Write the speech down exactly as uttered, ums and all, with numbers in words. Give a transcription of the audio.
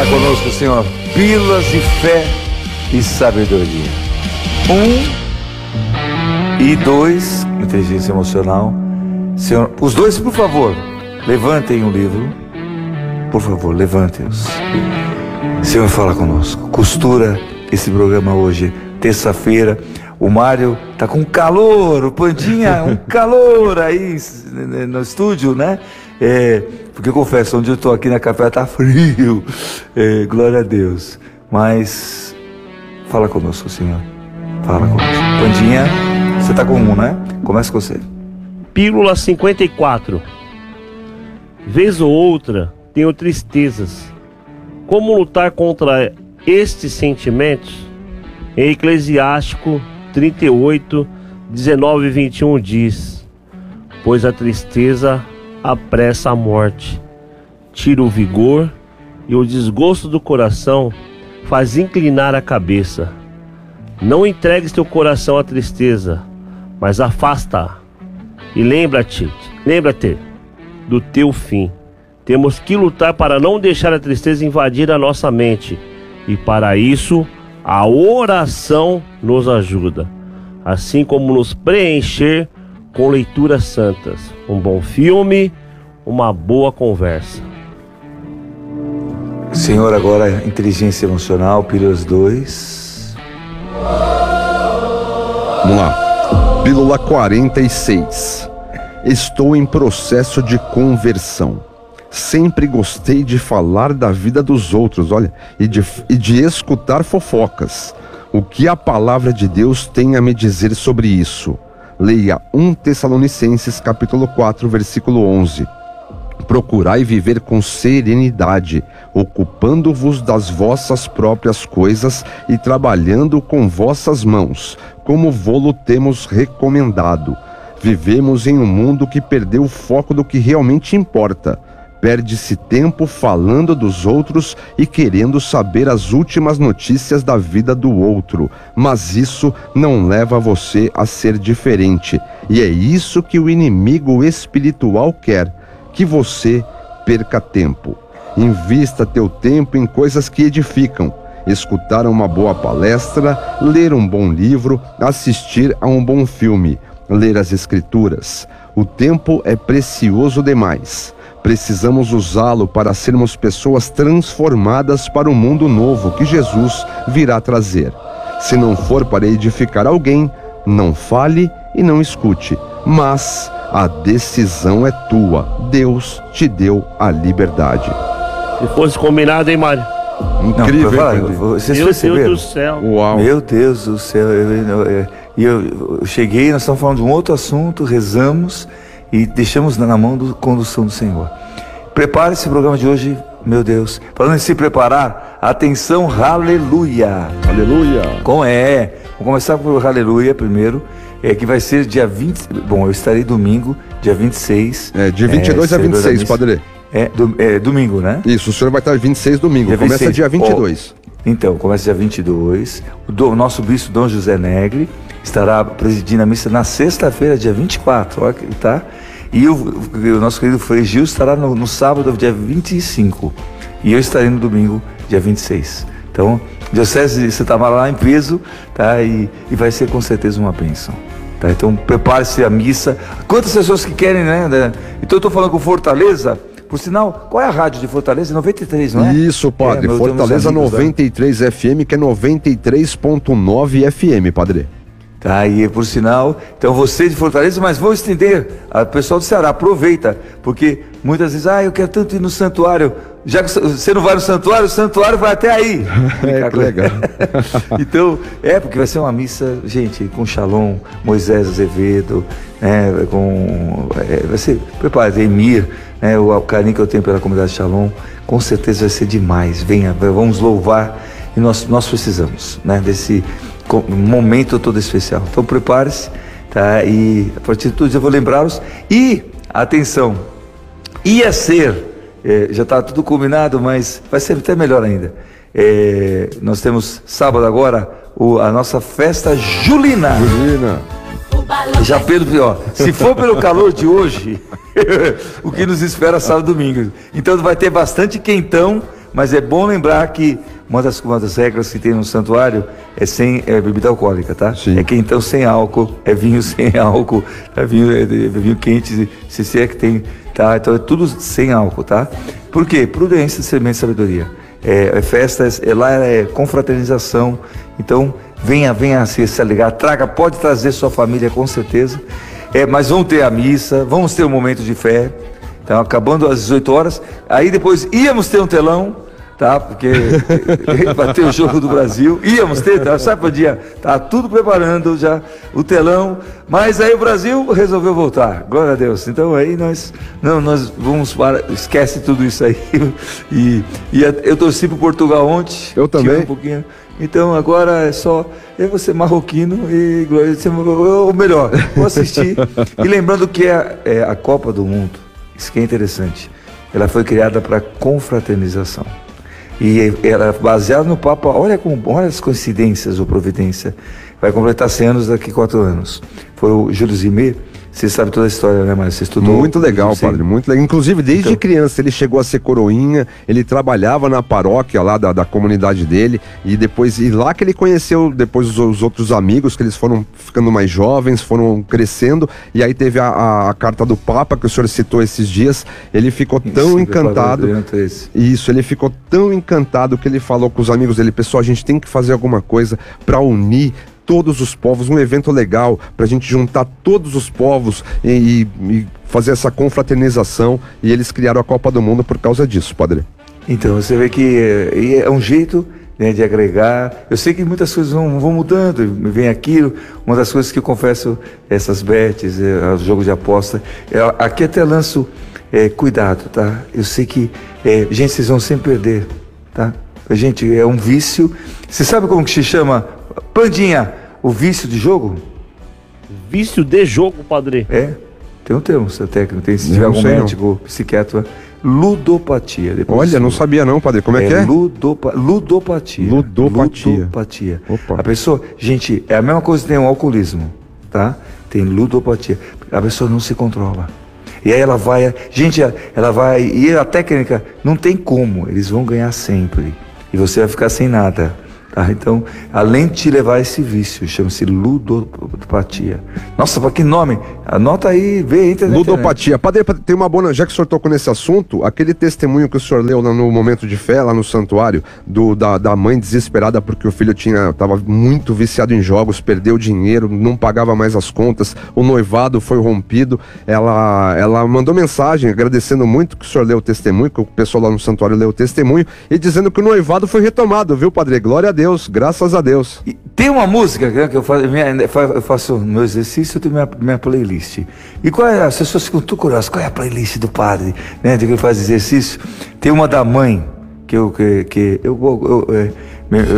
fala conosco, Senhor. Pílulas de fé e sabedoria. Um e dois, inteligência emocional. Senhor, os dois, por favor, levantem o livro. Por favor, levantem-os. Senhor, fala conosco. Costura esse programa hoje, terça-feira. O Mário tá com calor, o Pandinha, um calor aí no estúdio, né? É, porque eu confesso, onde eu tô aqui na capela tá frio, é, glória a Deus. Mas fala conosco, Senhor. Fala conosco. Pandinha, você tá com um, né? Começa com você. Pílula cinquenta e quatro. Vez ou outra tenho tristezas. Como lutar contra estes sentimentos? Em Eclesiástico trinta e oito, dezenove e vinte e um diz: pois a tristeza apressa a morte, tira o vigor, e o desgosto do coração faz inclinar a cabeça. Não entregues teu coração à tristeza, mas afasta-a. E lembra-te, lembra-te do teu fim. Temos que lutar para não deixar a tristeza invadir a nossa mente, e para isso a oração nos ajuda, assim como nos preencher com leituras santas, um bom filme, uma boa conversa. Senhor, agora inteligência emocional, Pílulas dois. Vamos lá. Pílula quarenta e seis. Estou em processo de conversão. Sempre gostei de falar da vida dos outros, olha, e de, e de escutar fofocas. O que a palavra de Deus tem a me dizer sobre isso? Leia um Tessalonicenses capítulo quatro, versículo onze. Procurai viver com serenidade, ocupando-vos das vossas próprias coisas e trabalhando com vossas mãos, como vô-lo temos recomendado. Vivemos em um mundo que perdeu o foco do que realmente importa. Perde-se tempo falando dos outros e querendo saber as últimas notícias da vida do outro, mas isso não leva você a ser diferente. E é isso que o inimigo espiritual quer, que você perca tempo. Invista teu tempo em coisas que edificam. Escutar uma boa palestra, ler um bom livro, assistir a um bom filme, ler as escrituras. O tempo é precioso demais. Precisamos usá-lo para sermos pessoas transformadas para o mundo novo que Jesus virá trazer. Se não for para edificar alguém, não fale e não escute, mas a decisão é tua. Deus te deu a liberdade. Se fosse combinado, hein, Mário? Incrível, não, falar, hein, vocês Meu perceberam? Deus do céu. Uau. Meu Deus do céu. E eu, eu, eu, eu cheguei, nós estamos falando de um outro assunto, rezamos e deixamos na mão da condução do Senhor. Prepare esse programa de hoje, meu Deus. Falando em se preparar, atenção, aleluia. Aleluia. Como é? Vamos começar por aleluia primeiro, é, que vai ser dia vinte. Bom, eu estarei domingo, dia vinte e seis. É, de vinte e dois é, a vinte e seis, padre. É, do, é domingo, né? Isso, o senhor vai estar vinte e seis domingo, Dia começa vinte e seis. dia vinte e dois. Oh, então, começa dia vinte e dois. O, do, o nosso bispo Dom José Negri estará presidindo a missa na sexta-feira, dia vinte e quatro, ó, tá? E o, o nosso querido Frei Gil estará no, no sábado, dia vinte e cinco. E eu estarei no domingo, dia vinte e seis. Então, Diocese de Santa Mara lá em peso, tá? E, e vai ser com certeza uma bênção. Tá? Então, prepare-se a missa. Quantas pessoas que querem, né? Então, eu estou falando com Fortaleza. Por sinal, qual é a rádio de Fortaleza? noventa e três, não é? Isso, padre. É, Fortaleza noventa e três F M, que é noventa e três ponto nove F M, padre. Tá, e por sinal, então você de Fortaleza, mas vou estender, a pessoal do Ceará, aproveita, porque muitas vezes, ah, eu quero tanto ir no santuário, já que você não vai no santuário, o santuário vai até aí. É, que legal. Então, é, porque vai ser uma missa, gente, com Shalom, Moisés Azevedo, né, com, é, vai ser, prepare, Emir, né, o, o carinho que eu tenho pela comunidade Shalom, com certeza vai ser demais, venha, vamos louvar, e nós, nós precisamos, né, desse momento todo especial. Então prepare-se, tá? E a partir de tudo eu vou lembrá-los. E atenção, ia ser, é, já está tudo combinado, mas vai ser até melhor ainda. É, nós temos sábado agora o, a nossa festa julina. Julina. Já pelo ó, se for pelo calor de hoje, o que nos espera sábado e domingo. Então vai ter bastante quentão mas é bom lembrar que uma das, uma das regras que tem no santuário é sem é, bebida alcoólica, tá? Sim. É que então sem álcool, é vinho sem álcool, é vinho, é, é vinho quente, se, se é que tem, tá? Então é tudo sem álcool, tá? Por quê? Prudência, semente, sabedoria. É, é festas, é, lá é confraternização, então venha, venha se, se ligar, traga, pode trazer sua família com certeza, é, mas vamos ter a missa, vamos ter um momento de fé, então acabando às dezoito horas, aí depois íamos ter um telão, tá, porque vai ter o jogo do Brasil, íamos ter, tá, sabe para o dia, tá tudo preparando já o telão, mas aí o Brasil resolveu voltar, glória a Deus, então aí nós, não, nós vamos para, esquece tudo isso aí, e, e eu torci pro Portugal ontem, eu também, um pouquinho, então agora é só eu vou ser marroquino e ou melhor, vou assistir, e lembrando que é, é a Copa do Mundo, isso que é interessante, ela foi criada para confraternização. E ela baseada no Papa, olha, com, olha as coincidências ou providência, vai completar cem anos daqui a quatro anos. Foi o Júlio Zimé, você sabe toda a história, né, mas você estudou. Muito legal, padre, muito legal. Inclusive, desde então, criança, ele chegou a ser coroinha, ele trabalhava na paróquia lá da, da comunidade dele, e depois, e lá que ele conheceu depois os, os outros amigos, que eles foram ficando mais jovens, foram crescendo, e aí teve a, a, a carta do Papa, que o senhor citou esses dias, ele ficou isso, tão encantado, isso, ele ficou tão encantado que ele falou com os amigos dele, pessoal, a gente tem que fazer alguma coisa para unir todos os povos, um evento legal pra gente juntar todos os povos e, e fazer essa confraternização, e eles criaram a Copa do Mundo por causa disso, padre. Então, você vê que é, é um jeito, né, de agregar. Eu sei que muitas coisas vão, vão mudando, vem aquilo, uma das coisas que eu confesso, essas bets, é, os jogos de aposta, é, aqui até lanço é, cuidado, tá? Eu sei que, é, gente, vocês vão sempre perder, tá? Gente, é um vício. Você sabe como que se chama, Pandinha, o vício de jogo? Vício de jogo, padre? É, tem um termo, seu técnico, tem, se tiver algum médico, psiquiatra, ludopatia. Depois Olha, não sabia não, padre, como é, é que é? Ludopa, ludopatia. Ludopatia. Ludopatia. Opa. A pessoa, gente, é a mesma coisa que tem o alcoolismo, tá? Tem ludopatia. A pessoa não se controla. E aí ela vai, gente, ela vai, e a técnica, não tem como, eles vão ganhar sempre. E você vai ficar sem nada. Tá? Então, além de te levar a esse vício, chama-se ludopatia. Nossa, para que nome? Anota aí, vê aí. Ludopatia. Padre, tem uma boa, já que o senhor tocou nesse assunto, aquele testemunho que o senhor leu lá no momento de fé, lá no santuário, do, da, da mãe desesperada porque o filho tinha, estava muito viciado em jogos, perdeu dinheiro, não pagava mais as contas, o noivado foi rompido. Ela, ela mandou mensagem agradecendo muito que o senhor leu o testemunho, que o pessoal lá no santuário leu o testemunho, e dizendo que o noivado foi retomado, viu, padre? Glória a Deus. Deus, graças a Deus. E tem uma música, né, que eu faço, minha, eu faço no meu exercício, eu tenho minha, minha playlist. E qual é, as pessoas ficam tudo curiosas, qual é a playlist do padre, né, de que ele faz exercício? Tem uma da mãe, que eu, que, que eu, eu, eu, eu